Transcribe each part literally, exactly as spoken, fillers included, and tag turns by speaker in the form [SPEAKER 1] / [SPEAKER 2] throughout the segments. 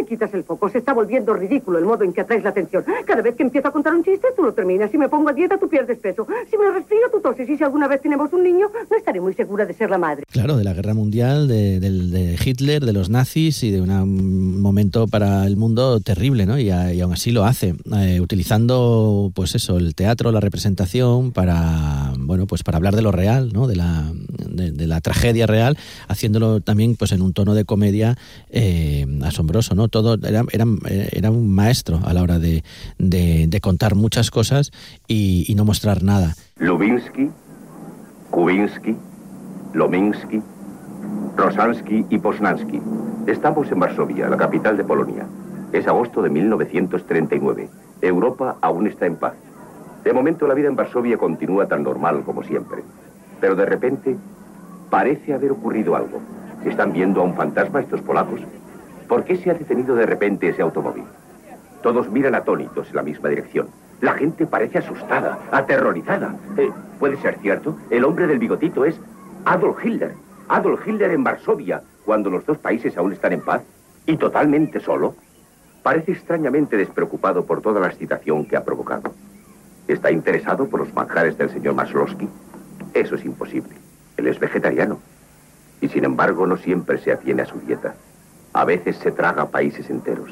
[SPEAKER 1] me quitas el foco. Se está volviendo ridículo el modo en que atraes la atención. Cada vez que empiezo a contar un chiste, tú lo terminas. Si me pongo a dieta, tú pierdes peso. Si me resfrío, tú toses. Y si alguna vez tenemos un niño, no estaré muy segura de ser la madre.
[SPEAKER 2] Claro, de la guerra mundial, de, de, de Hitler, de los nazis y de una, un momento para el mundo terrible, ¿no? Y, a, y aún así lo hace, eh, utilizando, pues eso, el teatro, la representación para, bueno, pues para hablar de lo real, ¿no? De la, de, de la tragedia real, haciéndolo también, pues en un tono de comedia eh, asombroso, ¿no? Todo era, era, era un maestro a la hora de, de, de contar muchas cosas y, y no mostrar nada.
[SPEAKER 3] Lubinsky, Kubinsky, Lominsky, Rosansky y Poznansky. Estamos en Varsovia, la capital de Polonia. Es agosto de mil novecientos treinta y nueve. Europa aún está en paz. De momento la vida en Varsovia continúa tan normal como siempre. Pero de repente parece haber ocurrido algo. ¿Están viendo a un fantasma estos polacos? ¿Por qué se ha detenido de repente ese automóvil? Todos miran atónitos en la misma dirección. La gente parece asustada, aterrorizada. Eh, ¿Puede ser cierto? El hombre del bigotito es Adolf Hitler. Adolf Hitler en Varsovia, cuando los dos países aún están en paz. Y totalmente solo. Parece extrañamente despreocupado por toda la excitación que ha provocado. ¿Está interesado por los manjares del señor Maslovsky? Eso es imposible. Él es vegetariano. Y sin embargo no siempre se atiene a su dieta. A veces se traga países enteros.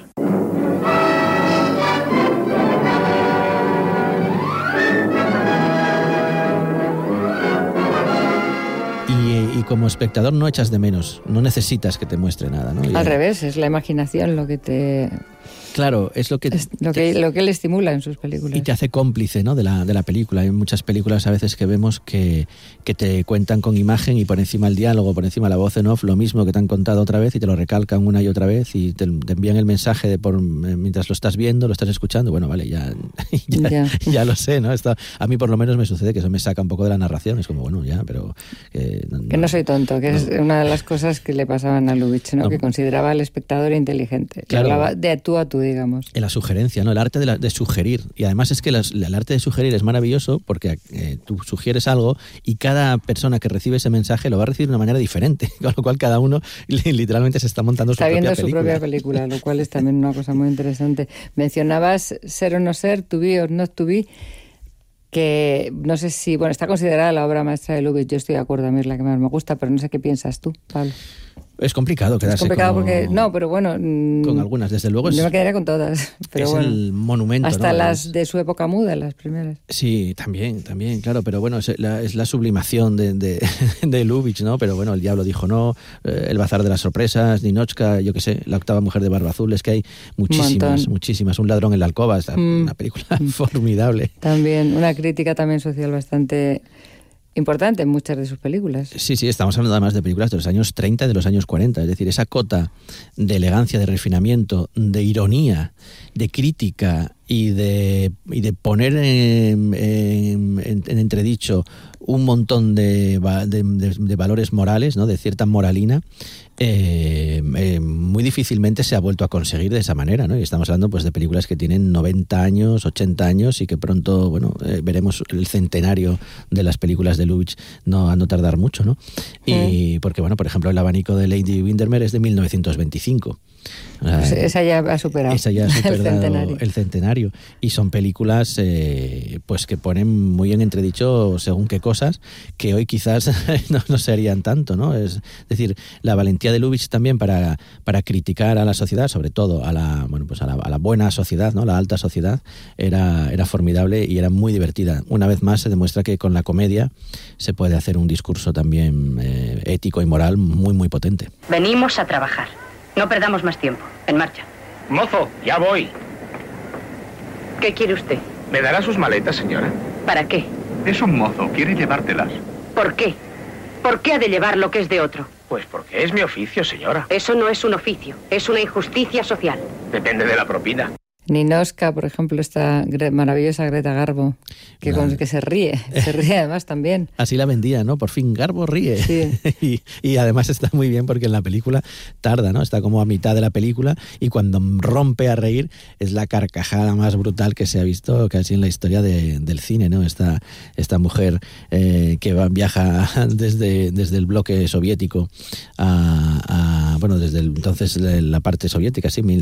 [SPEAKER 2] Y, y como espectador no echas de menos, no necesitas que te muestre nada, ¿no? Y
[SPEAKER 4] al revés, es la imaginación lo que te...
[SPEAKER 2] Claro, es lo que,
[SPEAKER 4] es lo que lo que él estimula en sus películas.
[SPEAKER 2] Y te hace cómplice, ¿no? de la de la película. Hay muchas películas a veces que vemos que, que te cuentan con imagen y por encima el diálogo, por encima la voz en off, lo mismo que te han contado otra vez y te lo recalcan una y otra vez y te, te envían el mensaje de por mientras lo estás viendo, lo estás escuchando. Bueno, vale, ya ya, ya. ya lo sé, ¿no? Esto, a mí por lo menos me sucede que eso me saca un poco de la narración. Es como, bueno, ya, pero...
[SPEAKER 4] Que no, que no soy tonto, que no. Es una de las cosas que le pasaban a Lubitsch, ¿no? No. Que consideraba al espectador inteligente. Claro. Hablaba de tú a tú, digamos.
[SPEAKER 2] La sugerencia, ¿no? El arte de, la, de sugerir. Y además es que las, el arte de sugerir es maravilloso porque eh, tú sugieres algo y cada persona que recibe ese mensaje lo va a recibir de una manera diferente. Con lo cual cada uno literalmente se está montando
[SPEAKER 4] está
[SPEAKER 2] su propia película.
[SPEAKER 4] Está viendo su propia película, lo cual es también una cosa muy interesante. Mencionabas Ser o no ser, To be or not to be, que no sé si... Bueno, está considerada la obra maestra de Lubitsch. Yo estoy de acuerdo, a mí es la que más me gusta, pero no sé qué piensas tú, Pablo.
[SPEAKER 2] Es complicado quedarse
[SPEAKER 4] Es complicado
[SPEAKER 2] con,
[SPEAKER 4] porque... No, pero bueno...
[SPEAKER 2] Con algunas, desde luego. Es,
[SPEAKER 4] yo me quedaría con todas. Pero
[SPEAKER 2] es
[SPEAKER 4] bueno,
[SPEAKER 2] el monumento,
[SPEAKER 4] hasta
[SPEAKER 2] ¿no?
[SPEAKER 4] las de su época muda, las primeras.
[SPEAKER 2] Sí, también, también, claro. Pero bueno, es la, es la sublimación de, de, de Lubitsch, ¿no? Pero bueno, El diablo dijo no, eh, El bazar de las sorpresas, Ninotchka, yo qué sé, La octava mujer de barba azul. Es que hay muchísimas, Un muchísimas. Un ladrón en la alcoba, es mm. una película formidable.
[SPEAKER 4] También, una crítica también social bastante... importante en muchas de sus películas.
[SPEAKER 2] Sí, sí, estamos hablando además de películas de los años treinta y de los años cuarenta, es decir, esa cota de elegancia, de refinamiento, de ironía, de crítica y de, y de poner en, en, en entredicho un montón de, de, de, de valores morales, ¿no? De cierta moralina, eh, eh, muy difícilmente se ha vuelto a conseguir de esa manera, ¿no? Y estamos hablando pues de películas que tienen noventa años, ochenta años y que pronto, bueno, eh, veremos el centenario de las películas de Lubitsch no a no tardar mucho, ¿no? Y porque, bueno, por ejemplo, El abanico de Lady Windermere es de mil novecientos veinticinco.
[SPEAKER 4] Pues esa ya ha superado,
[SPEAKER 2] esa ya ha superado
[SPEAKER 4] el, centenario.
[SPEAKER 2] el centenario. Y son películas eh, pues que ponen muy en entredicho según qué cosas que hoy quizás no, no se harían tanto, ¿no? Es decir, la valentía de Lubitsch también para, para criticar a la sociedad, sobre todo a la, bueno, pues a la, a la buena sociedad, ¿no? La alta sociedad, era, era formidable y era muy divertida. Una vez más se demuestra que con la comedia se puede hacer un discurso también eh, ético y moral muy, muy potente.
[SPEAKER 5] Venimos a trabajar. No perdamos más tiempo. En marcha.
[SPEAKER 6] Mozo, ya voy.
[SPEAKER 5] ¿Qué quiere usted?
[SPEAKER 6] ¿Me dará sus maletas, señora?
[SPEAKER 5] ¿Para qué?
[SPEAKER 6] Es un mozo, quiere llevártelas.
[SPEAKER 5] ¿Por qué? ¿Por qué ha de llevar lo que es de otro?
[SPEAKER 6] Pues porque es mi oficio, señora.
[SPEAKER 5] Eso no es un oficio, es una injusticia social.
[SPEAKER 6] Depende de la propina.
[SPEAKER 4] Ninotchka, por ejemplo, esta maravillosa Greta Garbo, que, nah. con, que se ríe, se ríe además también.
[SPEAKER 2] Así la vendía, ¿no? Por fin Garbo ríe.
[SPEAKER 4] Sí.
[SPEAKER 2] y, y además está muy bien porque en la película tarda, ¿no? Está como a mitad de la película y cuando rompe a reír es la carcajada más brutal que se ha visto casi en la historia de, del cine, ¿no? Esta, esta mujer eh, que va, viaja desde, desde el bloque soviético a, a bueno, desde el, entonces la parte soviética, sí, mil